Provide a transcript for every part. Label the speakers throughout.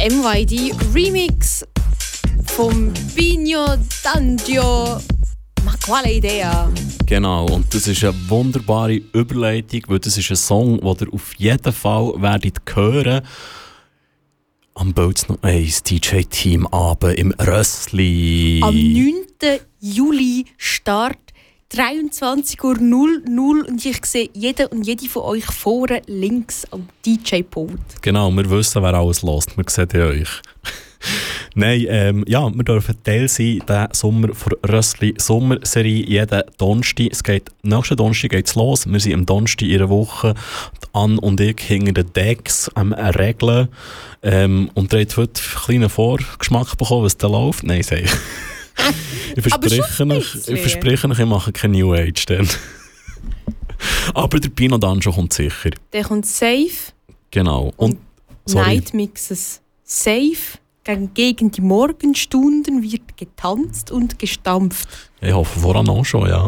Speaker 1: MYD Remix vom Pino D'Angio. Ma quale idea?
Speaker 2: Genau, und das ist eine wunderbare Überleitung, weil das ist ein Song, den ihr auf jeden Fall werdet hören. Am Bolz noch 1 DJ-Team Abend im Rössli.
Speaker 1: Am 9. Juli Start 23:00 Uhr und ich sehe jeden und jede von euch vorne links am DJ-Pult.
Speaker 2: Genau, wir wissen, wer alles hört. Wir sehen euch. Nein, ja, wir dürfen Teil sein diesen Sommer von Rössli Sommerserie jeden Donnerstag. Nächsten Donnerstag geht es los. Wir sind am Donnerstag in einer Woche. Anne und ich hinter den Decks am Regeln. Und ihr habt heute einen kleinen Vorgeschmack bekommen, was da läuft. Nein, sage ich. Ich verspreche euch, ich mache kein New Age dann. Aber der Pino D'Angio kommt sicher.
Speaker 1: Der kommt safe.
Speaker 2: Genau.
Speaker 1: Und Nightmixes safe. Gegen die Morgenstunden wird getanzt und gestampft.
Speaker 2: Ich hoffe voran auch schon, ja.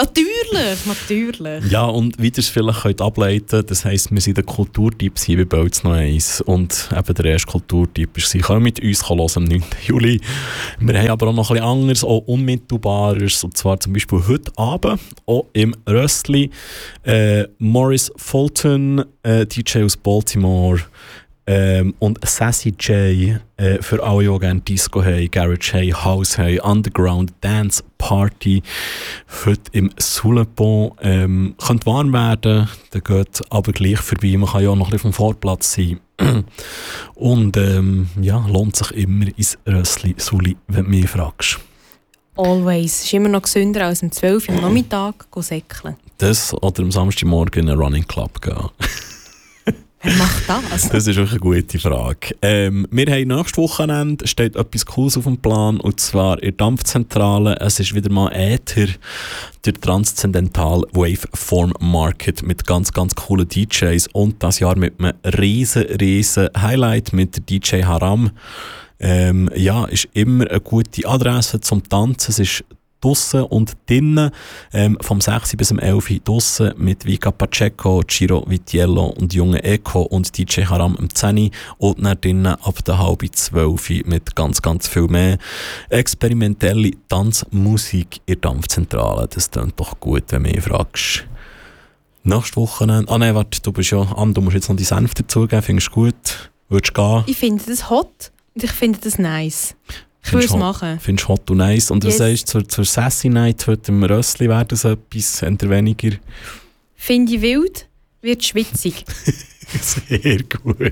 Speaker 1: Natürlich.
Speaker 2: Ja, und wie ihr es vielleicht könnt ableiten, das heisst, wir sind der Kulturtipp hier bei Bolz noch 1. Und eben der erste Kulturtipp ist, Sie können mit uns hören am 9. Juli. Wir haben aber auch noch etwas anderes, auch Unmittelbares. Und zwar zum Beispiel heute Abend, auch im Rössli. Morris Fulton, DJ aus Baltimore. Und Sassy J, für alle, die gerne Disco haben, Garage haben, House haben, Underground Dance Party, heute im Soulepont. Könnte warm werden, dann geht aber gleich vorbei, man kann ja auch noch ein bisschen vom Vorplatz sein. Und ja, lohnt sich immer ins Rössli Suli, wenn du mich fragst.
Speaker 1: Always. Es ist immer noch gesünder als um 12 Uhr am Nachmittag säckeln.
Speaker 2: Das oder am Samstagmorgen in einen Running Club gehen.
Speaker 1: Wer macht das?
Speaker 2: Das ist wirklich eine gute Frage. Wir haben nächstes Wochenende steht etwas Cooles auf dem Plan, und zwar in der Dampfzentrale. Es ist wieder mal Äther, der Transzendental Waveform Market mit ganz, ganz coolen DJs und das Jahr mit einem riesen Highlight mit der DJ Haram. Ja, ist immer eine gute Adresse zum Tanzen. Es ist draussen und drinnen, vom 6 bis zum 11 draussen mit Vika Pacheco, Ciro Vitiello und Junge Eco und DJ Haram am 10 und dann drinnen ab der 11:30 mit ganz, ganz viel mehr experimentelle Tanzmusik in der Dampfzentrale. Das klingt doch gut, wenn du mich fragst. Nächste Woche... nein, warte, du bist ja an, du musst jetzt noch die Senf dazugeben, findest du gut? Würdest du gehen?
Speaker 1: Ich finde das hot und ich finde das nice. Ich würde es machen.
Speaker 2: Findest du hot und nice. Und was sagst du zur Sassy Night heute im Rössli? Wäre das etwas, entweder weniger?
Speaker 1: Finde ich wild, wird schwitzig.
Speaker 2: Sehr gut.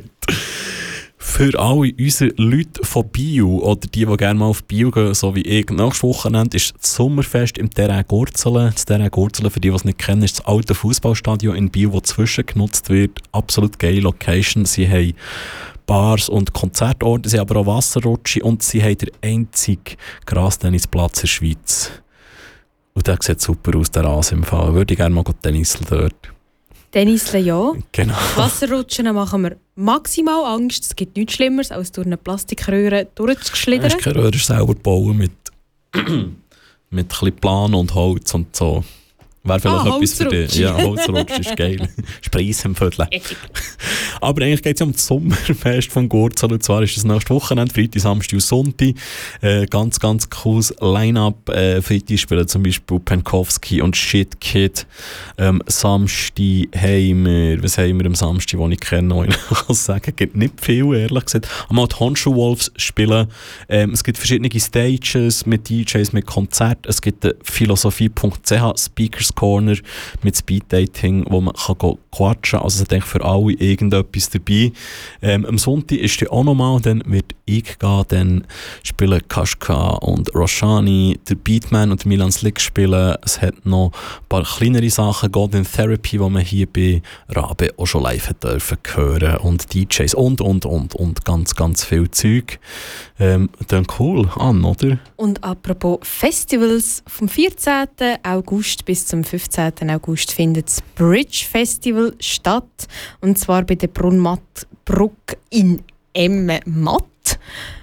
Speaker 2: Für alle unsere Leute von Biel oder die gerne mal auf Biel gehen, so wie ich, nächstes Wochenende ist das Sommerfest im Terrain Gurzelen. Das Terrain Gurzelen, für die, die es nicht kennen, ist das alte Fußballstadion in Biel, das zwischengenutzt wird. Absolut geile Location. Sie haben Bars und Konzertorte, sie haben aber auch Wasserrutsche und sie haben den einzigen Grastennisplatz in der Schweiz. Und der sieht super aus, der Rasen im Fall. Würde ich gerne mal tenniseln dort.
Speaker 1: Tenniseln, ja.
Speaker 2: Genau.
Speaker 1: Wasserrutschen machen wir maximal Angst. Es gibt nichts Schlimmeres, als durch eine Plastikröhre durchzuschlittern.
Speaker 2: Du kannst Röhre selber bauen mit ein bisschen Plan und Holz und so. Wäre vielleicht etwas für dich. Ja, Holzrutsch ist geil. Spreis im Viertel. Aber eigentlich geht es ja um das Sommerfest von Gurzelen. Und zwar ist das nächste Wochenende, Freitag, Samstag und Sonntag. Ganz, ganz cooles Line-Up. Freitag spielen zum Beispiel Pankowski und Shit Kid. Samstag haben wir, was haben wir am Samstag, den ich kenne, wo ich kann sagen, es gibt nicht viel, ehrlich gesagt. Einmal die Handschuh-Wolves spielen. Es gibt verschiedene Stages mit DJs, mit Konzerten. Es gibt philosophie.ch Speakers Corner mit Speeddating, wo man kann quatschen kann. Also es ist für alle irgendetwas dabei. Am Sonntag ist die auch nochmal, dann wird ich gehen, dann spielen Kashka und Roshani, der Beatman und Milan Slick spielen. Es hat noch ein paar kleinere Sachen, Golden Therapy, die man hier bei Rabe auch schon live hat dürfen hören und DJs und ganz, ganz viel Zeug. Dann cool, Anne, oder?
Speaker 1: Und apropos Festivals, vom 14. August bis zum 15. August findet das Bridge Festival statt. Und zwar bei der Brunnmattbrücke in Emmenmatt.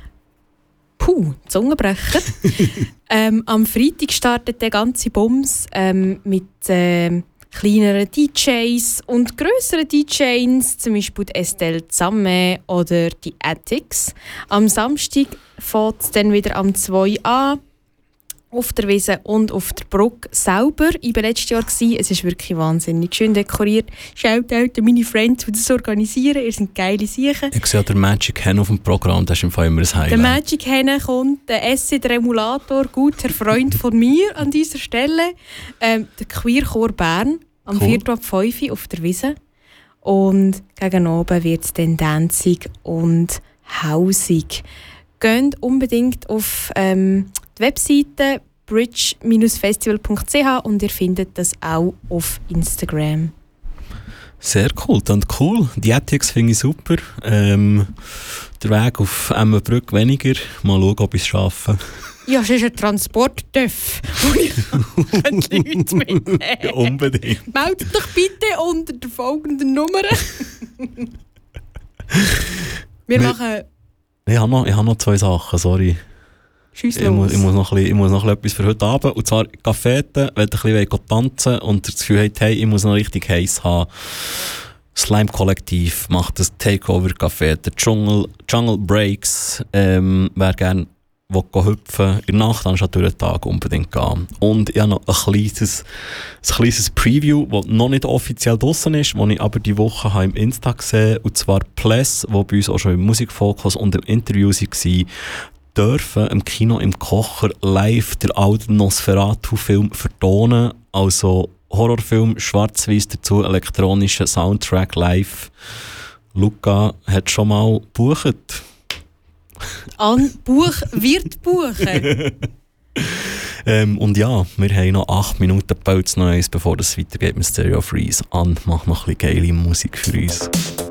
Speaker 1: Zungenbrecher. Am Freitag startet der ganze Bums mit kleineren DJs und grösseren DJs, zum Beispiel die Estelle Zamme oder die Attics. Am Samstag fängt es dann wieder am 2 an. Auf der Wiese und auf der Brücke selber. Ich war letztes Jahr. Es ist wirklich wahnsinnig schön dekoriert. Schaut out an meine Friends, die das organisieren. Ihr seid geile Sachen.
Speaker 2: Ich sehe den Magic Hen auf dem Programm, das ist im Fall immer ein Highlight.
Speaker 1: Der Magic Hen kommt, der Essi, der Emulator, guter Freund von mir an dieser Stelle. Der Queerchor Bern am 4. ab 5 Uhr auf der Wiese. Und gegen oben wird es dann danzig und hausig. Geht unbedingt auf die Webseite bridge-festival.ch und ihr findet das auch auf Instagram.
Speaker 2: Sehr cool, dann cool. Die Attics finde ich super. Der Weg auf Emmenbrück weniger. Mal schauen, ob ich es schaffe.
Speaker 1: Ja, es ist ein Transporttöff, wo ich Leute mitnehmen.
Speaker 2: Ja, unbedingt.
Speaker 1: Meldet doch bitte unter der folgenden Nummer. Wir machen...
Speaker 2: Ich habe noch 2 Sachen, sorry.
Speaker 1: Ich
Speaker 2: muss noch etwas für heute Abend. Und zwar Cafete, wenn ihr ein bisschen tanzen und das Gefühl habt, hey, ich muss noch richtig heiß haben. Slime Kollektiv macht das Takeover-Cafete. Jungle Breaks. Wer gerne hüpfen in der Nacht, anstatt durch den Tag unbedingt gehen. Und ich habe noch ein kleines Preview, das noch nicht offiziell draussen ist, das ich aber die Woche im Insta gesehen habe. Und zwar Pless, wo bei uns auch schon im Musikfokus und im Interview war, dürfen im Kino im Kocher live den alten Nosferatu-Film vertonen. Also Horrorfilm, schwarz-weiß dazu, elektronischer Soundtrack live. Luca hat schon mal gebucht.
Speaker 1: Wird buchen.
Speaker 2: Und ja, wir haben noch 8 Minuten Pause noch eins, bevor es weitergeht mit Stereo Freeze. Mach noch ein bisschen geile Musik für uns.